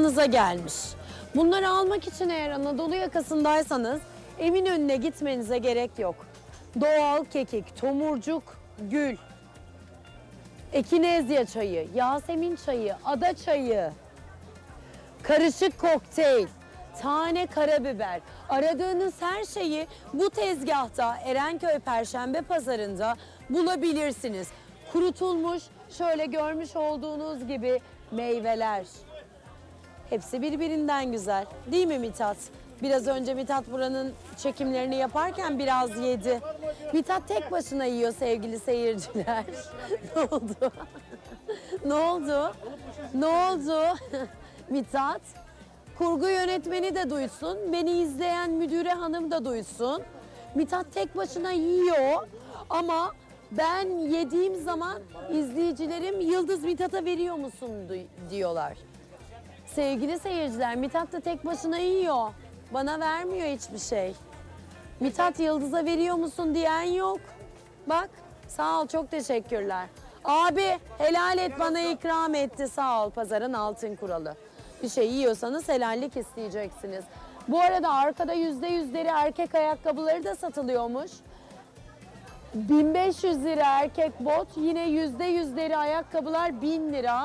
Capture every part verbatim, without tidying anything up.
kapınıza gelmiş. Bunları almak için eğer Anadolu yakasındaysanız Eminönü'ne gitmenize gerek yok. Doğal kekik, tomurcuk, gül, Ekinezya çayı, Yasemin çayı, ada çayı, karışık kokteyl, tane karabiber. Aradığınız her şeyi bu tezgahta Erenköy Perşembe Pazarı'nda bulabilirsiniz. Kurutulmuş, şöyle görmüş olduğunuz gibi meyveler. Hepsi birbirinden güzel. Değil mi Mithat? Biraz önce Mithat buranın çekimlerini yaparken biraz yedi. Mithat tek başına yiyor sevgili seyirciler. Ne oldu? Ne oldu? Ne oldu? Mithat, kurgu yönetmeni de duysun, beni izleyen müdüre hanım da duysun. Mithat tek başına yiyor ama ben yediğim zaman izleyicilerim Yıldız Mithat'a veriyor musun diyorlar. Sevgili seyirciler, Mithat da tek başına yiyor. Bana vermiyor hiçbir şey. Mithat Yıldız'a veriyor musun diyen yok. Bak, sağ ol, çok teşekkürler. Abi helal et, bana ikram etti, sağ ol. Pazarın altın kuralı. Bir şey yiyorsanız helallik isteyeceksiniz. Bu arada arkada yüzde yüz deri erkek ayakkabıları da satılıyormuş. bin beş yüz lira erkek bot, yine yüzde yüz deri ayakkabılar bin lira.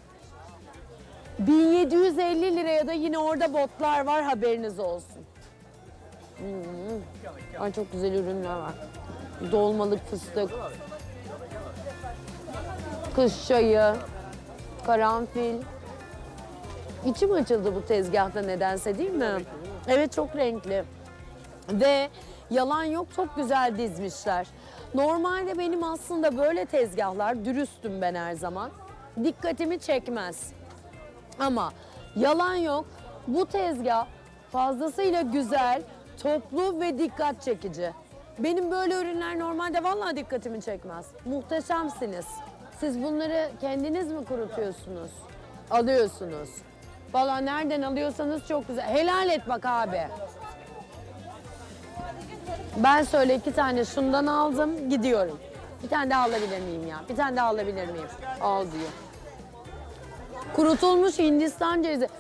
bin yedi yüz elli liraya da yine orada botlar var, haberiniz olsun. Hmm. Ay çok güzel ürünler var. Dolmalık fıstık, kış çayı, karanfil. İçim açıldı bu tezgahta nedense, değil mi? Evet, çok renkli. Ve yalan yok, çok güzel dizmişler. Normalde benim aslında böyle tezgahlar, dürüstüm ben her zaman, dikkatimi çekmez. Ama yalan yok, bu tezgah fazlasıyla güzel, toplu ve dikkat çekici. Benim böyle ürünler normalde vallahi dikkatimi çekmez. Muhteşemsiniz. Siz bunları kendiniz mi kurutuyorsunuz? Alıyorsunuz. Vallahi nereden alıyorsanız çok güzel. Helal et bak abi. Ben söyle iki tane şundan aldım, gidiyorum. Bir tane daha alabilir miyim ya? Bir tane daha alabilir miyim? Al diyor. Kurutulmuş Hindistan cevizi.